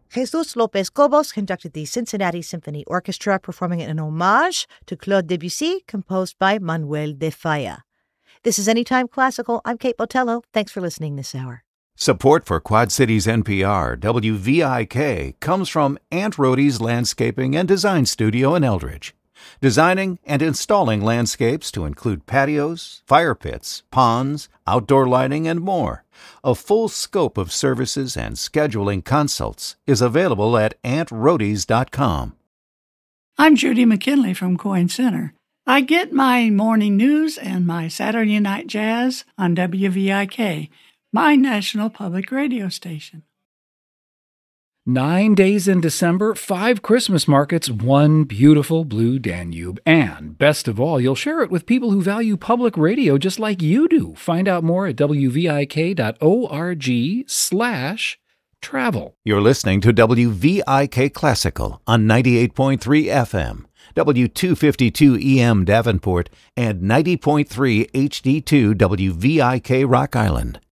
Jesus Lopez Cobos conducted the Cincinnati Symphony Orchestra, performing an homage to Claude Debussy, composed by Manuel de Falla. This is Anytime Classical. I'm Kate Botello. Thanks for listening this hour. Support for Quad Cities NPR, WVIK, comes from Aunt Rhodey's Landscaping and Design Studio in Eldridge. Designing and installing landscapes to include patios, fire pits, ponds, outdoor lighting, and more. A full scope of services and scheduling consults is available at AuntRhodeys.com. I'm Judy McKinley from Coyne Center. I get my morning news and my Saturday night jazz on WVIK, my national public radio station. 9 days in December, 5 Christmas markets, 1 beautiful blue Danube. And best of all, you'll share it with people who value public radio just like you do. Find out more at wvik.org/travel. You're listening to WVIK Classical on 98.3 FM, W252 EM Davenport, and 90.3 HD2 WVIK Rock Island.